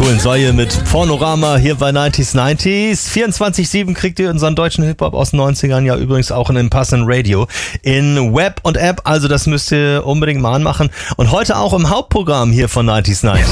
coolen Säue mit Pornorama hier bei 90s 90s. 24/7 kriegt ihr unseren deutschen Hip-Hop aus den 90ern ja übrigens auch in einem passenden Radio. In Web und App, also das müsst ihr unbedingt mal anmachen. Und heute auch im Hauptprogramm hier von 90s 90s.